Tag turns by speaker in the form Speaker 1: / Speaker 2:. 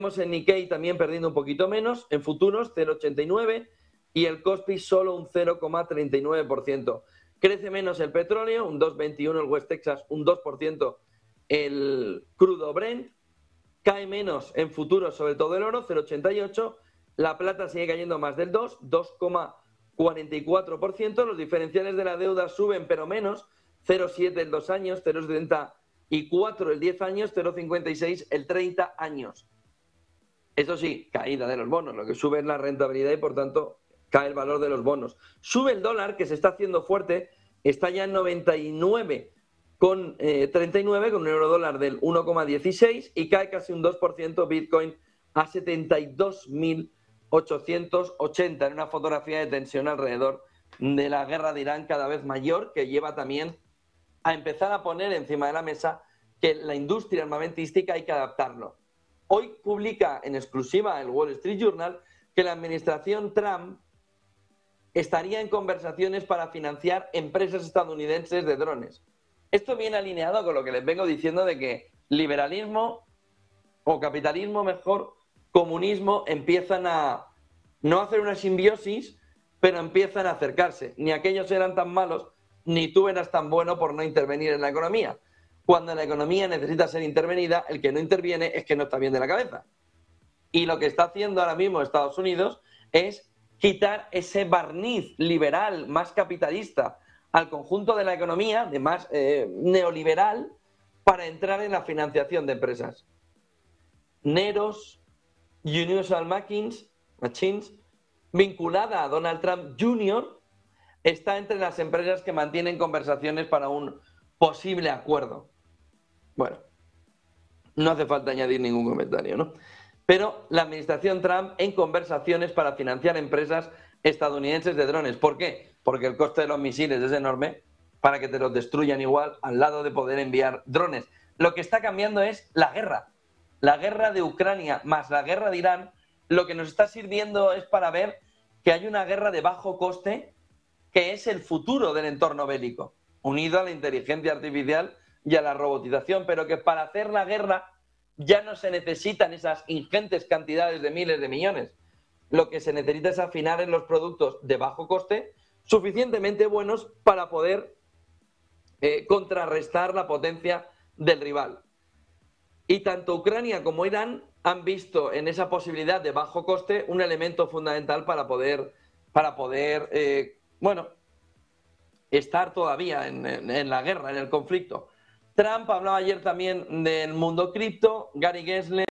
Speaker 1: el Nikkei también perdiendo un poquito menos, en futuros 0,89 y el Kospi solo un 0,39%. Crece menos el petróleo, un 2,21 el West Texas, un 2% el crudo Brent, cae menos en futuros, sobre todo el oro, 0,88, la plata sigue cayendo más del 2,44%, los diferenciales de la deuda suben pero menos, 0,7 el 2 años, 0,74 el 10 años, 0,56 el 30 años. Eso sí, caída de los bonos, lo que sube es la rentabilidad y por tanto cae el valor de los bonos. Sube el dólar, que se está haciendo fuerte, está ya en 99,39 con un euro dólar del 1,16 y cae casi un 2% Bitcoin a 72.880 en una fotografía de tensión alrededor de la guerra de Irán cada vez mayor, que lleva también a empezar a poner encima de la mesa que la industria armamentística hay que adaptarlo. Hoy publica en exclusiva el Wall Street Journal que la administración Trump estaría en conversaciones para financiar empresas estadounidenses de drones. Esto viene alineado con lo que les vengo diciendo de que liberalismo o capitalismo mejor, comunismo, empiezan a no hacer una simbiosis, pero empiezan a acercarse. Ni aquellos eran tan malos, ni tú eras tan bueno por no intervenir en la economía. Cuando la economía necesita ser intervenida, el que no interviene es que no está bien de la cabeza. Y lo que está haciendo ahora mismo Estados Unidos es quitar ese barniz liberal, más capitalista, al conjunto de la economía, de más neoliberal, para entrar en la financiación de empresas. Neros, Universal Machines, vinculada a Donald Trump Jr., está entre las empresas que mantienen conversaciones para un posible acuerdo. Bueno, no hace falta añadir ningún comentario, ¿no? Pero la administración Trump en conversaciones para financiar empresas estadounidenses de drones. ¿Por qué? Porque el coste de los misiles es enorme para que te los destruyan igual al lado de poder enviar drones. Lo que está cambiando es la guerra. La guerra de Ucrania más la guerra de Irán, lo que nos está sirviendo es para ver que hay una guerra de bajo coste que es el futuro del entorno bélico, unido a la inteligencia artificial y a la robotización, pero que para hacer la guerra ya no se necesitan esas ingentes cantidades de miles de millones. Lo que se necesita es afinar en los productos de bajo coste suficientemente buenos para poder contrarrestar la potencia del rival. Y tanto Ucrania como Irán han visto en esa posibilidad de bajo coste un elemento fundamental para poder estar todavía en la guerra, en el conflicto. Trump hablaba ayer también del mundo cripto, Gary Gensler